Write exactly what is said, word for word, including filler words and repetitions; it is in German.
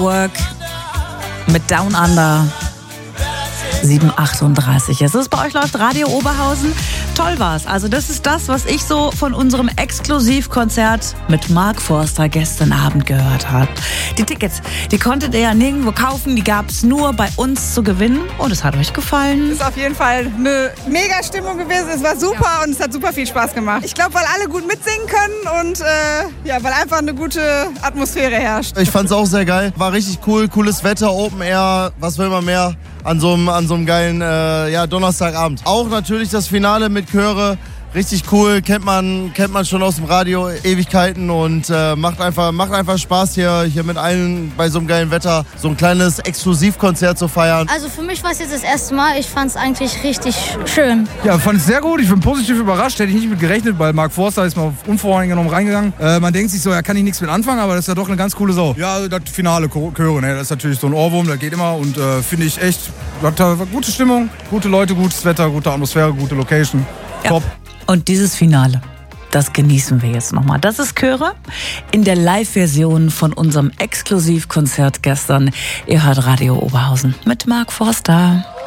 Work mit Down Under. sieben achtunddreißig. Es ist bei euch läuft Radio Oberhausen. Toll war's. Also das ist das, was ich so von unserem Exklusivkonzert mit Mark Forster gestern Abend gehört habe. Die Tickets, die konntet ihr ja nirgendwo kaufen. Die gab's nur bei uns zu gewinnen. Und es hat euch gefallen. Ist auf jeden Fall eine mega Stimmung gewesen. Es war super ja. Und es hat super viel Spaß gemacht. Ich glaube, weil alle gut mitsingen können und äh, ja, weil einfach eine gute Atmosphäre herrscht. Ich fand's auch sehr geil. War richtig cool. Cooles Wetter, Open Air. Was will man mehr? An so einem, an so einem geilen äh, ja, Donnerstagabend. Auch natürlich das Finale mit Chöre. Richtig cool, kennt man, kennt man schon aus dem Radio Ewigkeiten und äh, macht einfach, macht einfach Spaß hier, hier mit allen bei so einem geilen Wetter so ein kleines Exklusivkonzert zu feiern. Also für mich war es jetzt das erste Mal, ich fand es eigentlich richtig schön. Ja, fand es sehr gut, ich bin positiv überrascht, hätte ich nicht mit gerechnet, weil Mark Forster ist mal unvoreingenommen reingegangen. Äh, man denkt sich so, ja, kann ich nichts mit anfangen, aber das ist ja doch eine ganz coole Sau. Ja, das Finale Chöre, ne, das ist natürlich so ein Ohrwurm, das geht immer und äh, finde ich echt, hat da gute Stimmung, gute Leute, gutes Wetter, gute Atmosphäre, gute Location, ja. Top. Und dieses Finale, das genießen wir jetzt nochmal. Das ist Chöre in der Live-Version von unserem Exklusivkonzert gestern. Ihr hört Radio Oberhausen mit Mark Forster.